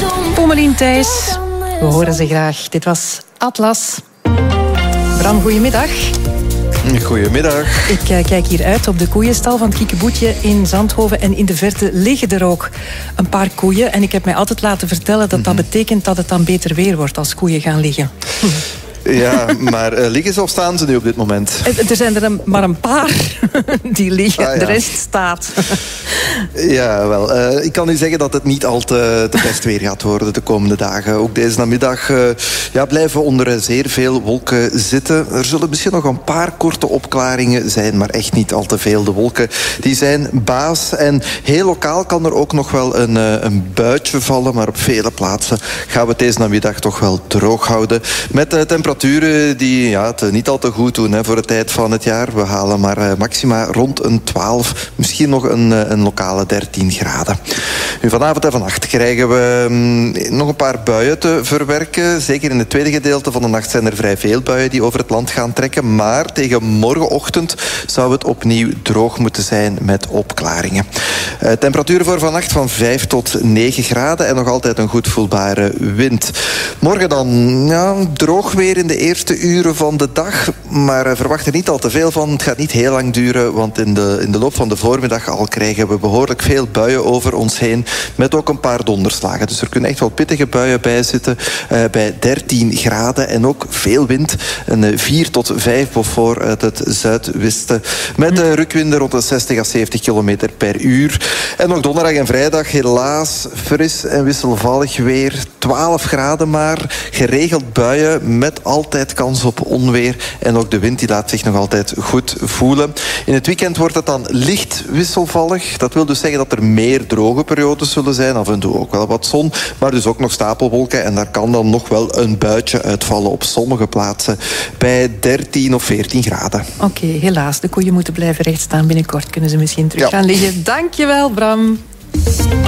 Pommelien Thijs, we horen ze graag. Dit was Atlas. Bram, goedemiddag. Goedemiddag. Ik kijk hier uit op de koeienstal van het Kiekeboetje in Zandhoven. En in de verte liggen er ook een paar koeien. En ik heb mij altijd laten vertellen dat dat betekent dat het dan beter weer wordt als koeien gaan liggen. Ja, maar liggen ze of staan ze nu op dit moment? Er zijn er maar een paar die liggen. Ah, ja. De rest staat. Ja, wel. Ik kan u zeggen dat het niet al te best weer gaat worden de komende dagen. Ook deze namiddag blijven onder zeer veel wolken zitten. Er zullen misschien nog een paar korte opklaringen zijn, maar echt niet al te veel. De wolken die zijn baas. En heel lokaal kan er ook nog wel een buitje vallen, maar op vele plaatsen gaan we het deze namiddag toch wel droog houden. Met temperaturen die het niet al te goed doen voor de tijd van het jaar. We halen maar maxima rond een 12, misschien nog een lokale 13 graden. Nu, vanavond en vannacht krijgen we nog een paar buien te verwerken. Zeker in het tweede gedeelte van de nacht zijn er vrij veel buien die over het land gaan trekken. Maar tegen morgenochtend zou het opnieuw droog moeten zijn met opklaringen. Temperaturen voor vannacht van 5 tot 9 graden en nog altijd een goed voelbare wind. Morgen dan droog weer in de eerste uren van de dag, maar verwacht er niet al te veel van. Het gaat niet heel lang duren, want in de loop van de voormiddag al krijgen we behoorlijk veel buien over ons heen, met ook een paar donderslagen. Dus er kunnen echt wel pittige buien bij zitten, bij 13 graden en ook veel wind. Een 4 tot 5 Beaufort uit het zuidwesten, met rukwinden rond de 60 à 70 kilometer per uur. En ook donderdag en vrijdag helaas fris en wisselvallig weer. 12 graden maar, geregeld buien met altijd kans op onweer. En ook de wind die laat zich nog altijd goed voelen. In het weekend wordt het dan licht wisselvallig. Dat wil dus zeggen dat er meer droge periodes zullen zijn. Af en toe ook wel wat zon, maar dus ook nog stapelwolken. En daar kan dan nog wel een buitje uitvallen op sommige plaatsen bij 13 of 14 graden. Oké, helaas. De koeien moeten blijven rechtstaan. Binnenkort kunnen ze misschien terug gaan liggen. Dankjewel, Bram.